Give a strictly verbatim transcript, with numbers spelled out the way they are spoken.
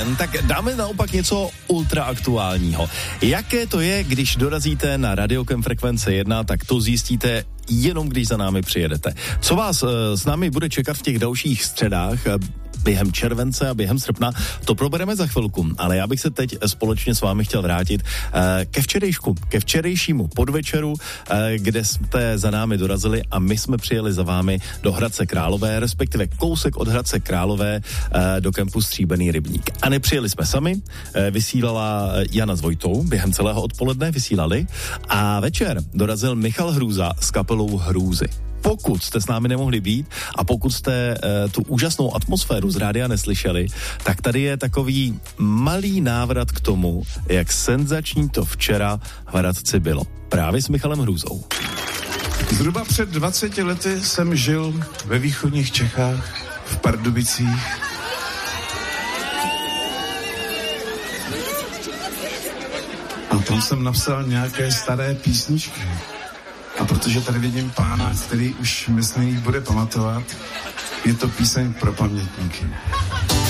Tak dáme naopak něco ultraaktuálního. Jaké to je, když dorazíte na Radiokem Frekvence jedna, tak to zjistíte jenom když za námi přijedete. Co vás s námi bude čekat v těch dalších středách během července a během srpna, to probereme za chvilku, ale já bych se teď společně s vámi chtěl vrátit ke včerejšku, ke včerejšímu podvečeru, kde jste za námi dorazili a my jsme přijeli za vámi do Hradce Králové, respektive kousek od Hradce Králové do kempu Stříbrný rybník. A nepřijeli jsme sami, vysílala Jana s Vojtou, během celého odpoledne vysílali a večer dorazil Michal Hrůza s kapelou Hrůzy. Pokud jste s námi nemohli být a pokud jste e, tu úžasnou atmosféru z rádia neslyšeli, tak tady je takový malý návrat k tomu, jak senzační to včera v Hradci bylo. Právě s Michalem Hrůzou. Zhruba před dvaceti lety jsem žil ve východních Čechách, v Pardubicích. A tam jsem napsal nějaké staré písničky. A protože tady vidím pána, který už myslím bude pamatovat, je to píseň pro pamětníky.